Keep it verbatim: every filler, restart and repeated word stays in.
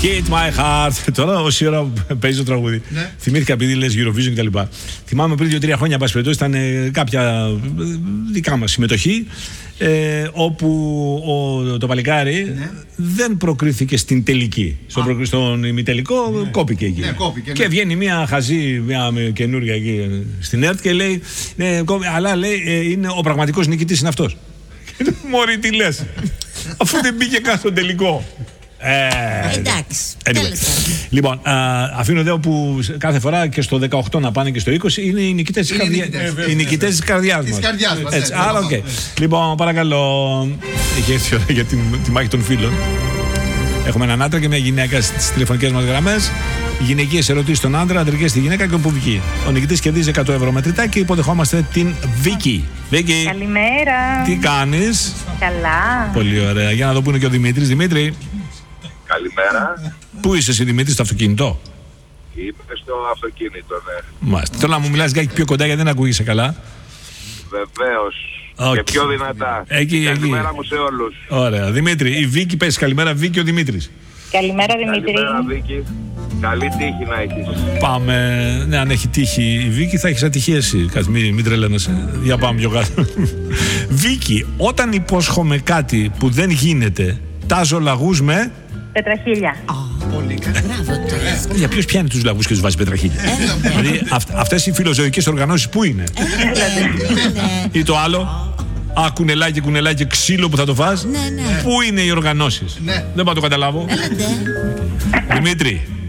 Hit my heart. Τώρα, όση ώρα παίζει το τραγούδι. Ναι. Θυμήθηκα επειδή λες Eurovision κτλ. Θυμάμαι πριν δύο-τρία χρόνια, πάση περιπτώσει, ήταν ε, κάποια ε, δικά μας συμμετοχή. Ε, όπου ο, το παλικάρι ναι. δεν προκρίθηκε στην τελική. Στον, προ, στον ημιτελικό ναι. κόπηκε εκεί. Ναι, κόπηκε, ναι. Και βγαίνει μια χαζή, μια καινούργια εκεί στην ΕΡΤ και λέει, ναι, αλλά λέει, ε, είναι ο πραγματικός νικητής είναι αυτός. Μωρή, τι λες, αφού δεν μπήκε καν στον τελικό. Ε, Εντάξει. Anyway. Λοιπόν, α, αφήνω εδώ που κάθε φορά και στο δεκαοκτώ να πάνε και στο είκοσι είναι οι νικητές της καρδιά, οι νικητές της καρδιάς μας. Έτσι, άρα, οκ. Okay. Λοιπόν, παρακαλώ. Έχει έρθει η ώρα για τη, τη μάχη των φίλων. Έχουμε έναν άντρα και μια γυναίκα στις τηλεφωνικές μας γραμμές. Γυναικείες ερωτήσεις στον άντρα, αντρικές στη γυναίκα και όπου βγει. Ο νικητής κερδίζει εκατό ευρώ μετρητά και υποδεχόμαστε την Βίκη. Βίκη. Καλημέρα. Τι κάνεις? Καλά. Πολύ ωραία. Για να δω που είναι και ο Δημήτρης. Δημήτρη. Καλημέρα. Πού είσαι εσύ, Δημήτρη, στο αυτοκίνητο? Είμαι στο αυτοκίνητο, ναι. Μάλιστα. Θέλω να μου μιλάς κάτι πιο κοντά γιατί δεν ακούγεσαι καλά. Βεβαίως. Okay. Και πιο δυνατά. Εκεί, καλημέρα εκεί. μου σε όλους. Ωραία. Δημήτρη, η Βίκη πες καλημέρα, Βίκη ο Δημήτρης. Καλημέρα, Δημήτρη. Καλημέρα, Βίκη. Καλή τύχη να έχεις. Πάμε. Ναι, αν έχει τύχη η Βίκη, θα έχεις ατυχία εσύ. Κάτσε, μην, μην τρελαίνεσαι. Για πάμε πιο κάτω. Βίκη, όταν υπόσχομαι κάτι που δεν γίνεται, τάζω λαγούς με. Πετραχίλια. Πολύ καλά. Μπράβο. Για ποιος πιάνει τους λαγούς και τους βάζει πετραχίλια? Δηλαδή αυτές οι φιλοζωικές οργανώσεις πού είναι? Ή το άλλο, α, κουνελάκι, κουνελάκι, ξύλο που θα το φας. Πού είναι οι οργανώσεις? Δεν πάω να το καταλάβω. Δημήτρη,